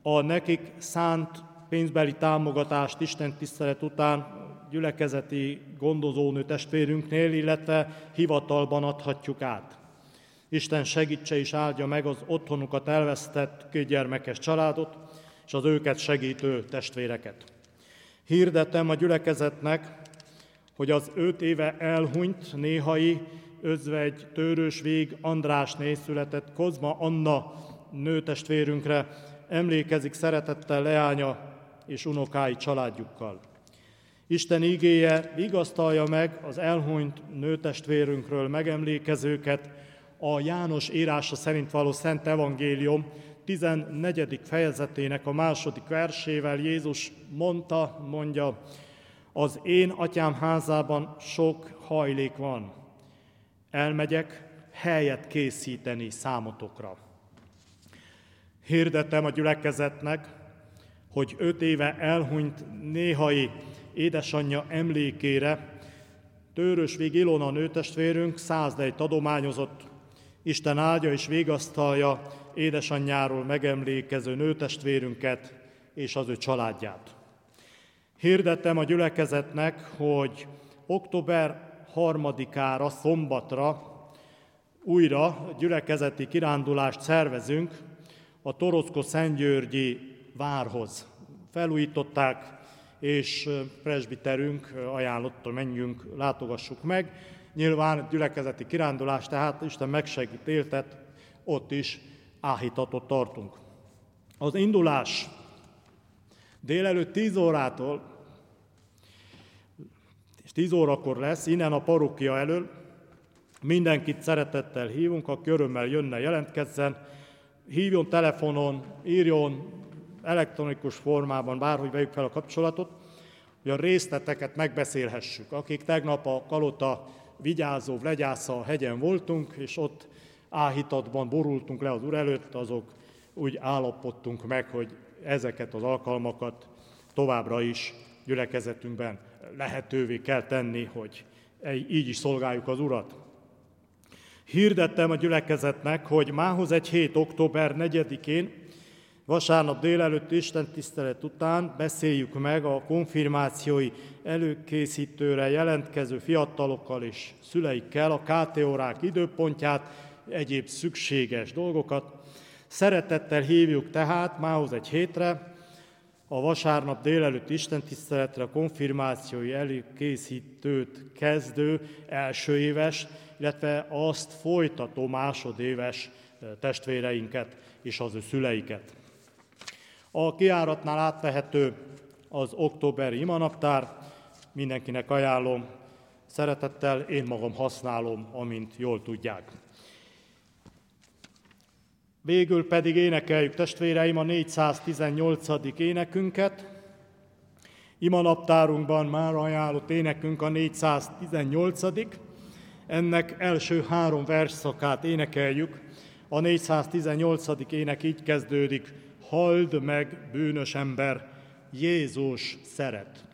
a nekik szánt pénzbeli támogatást istentisztelet után gyülekezeti gondozónő testvérünknél, illetve hivatalban adhatjuk át. Isten segítse és áldja meg az otthonukat elvesztett kétgyermekes családot és az őket segítő testvéreket. Hirdetem a gyülekezetnek, hogy az 5 éve elhunyt néhai özvegy Tőrösvég Andrásné született Kozma Anna nőtestvérünkre emlékezik szeretettel leánya és unokái családjukkal. Isten igéje vigasztalja meg az elhunyt nőtestvérünkről megemlékezőket a János írása szerint való Szent Evangélium 14. fejezetének a 2. versével. Jézus mondja, az én atyám házában sok hajlék van. Elmegyek helyet készíteni számotokra. Hirdetem a gyülekezetnek, hogy 5 éve elhunyt néhai édesanyja emlékére Tőrösvég Ilona nőtestvérünk 100 lejt adományozott. Isten áldja és vigasztalja édesanyjáról megemlékező nőtestvérünket és az ő családját. Hirdettem a gyülekezetnek, hogy október 3-ára, szombatra újra gyülekezeti kirándulást szervezünk a Toroczko-Szentgyörgyi várhoz. Felújították, és presbiterünk ajánlotta, menjünk, látogassuk meg. Nyilván gyülekezeti kirándulás, tehát Isten megsegít éltet, ott is áhítatot tartunk. Az indulás délelőtt 10 órától, és 10 órakor lesz, innen a parókia elől. Mindenkit szeretettel hívunk, aki örömmel jönne, jelentkezzen, hívjon telefonon, írjon, elektronikus formában, bárhogy vegyük fel a kapcsolatot, hogy a részleteket megbeszélhessük. Akik tegnap a Kalota Vigyázó Vlegyásza hegyen voltunk, és ott áhítatban borultunk le az Úr előtt, azok úgy állapodtunk meg, hogy ezeket az alkalmakat továbbra is gyülekezetünkben lehetővé kell tenni, hogy így is szolgáljuk az Urat. Hirdettem a gyülekezetnek, hogy mához egy hét október 4-én, vasárnap délelőtt istentisztelet után beszéljük meg a konfirmációi előkészítőre jelentkező fiatalokkal és szüleikkel a KT órák időpontját, egyéb szükséges dolgokat. Szeretettel hívjuk tehát mához egy hétre a vasárnap délelőtt istentiszteletre a konfirmációi előkészítőt kezdő első éves, illetve azt folytató másodéves testvéreinket és az ő szüleiket. A kijáratnál átvehető az októberi imanaptár, mindenkinek ajánlom, szeretettel én magam használom, amint jól tudják. Végül pedig énekeljük, testvéreim, a 418. énekünket. Imanaptárunkban már ajánlott énekünk a 418. Ennek első 3 versszakát énekeljük. A 418. ének így kezdődik: halld meg, bűnös ember, Jézus szeret.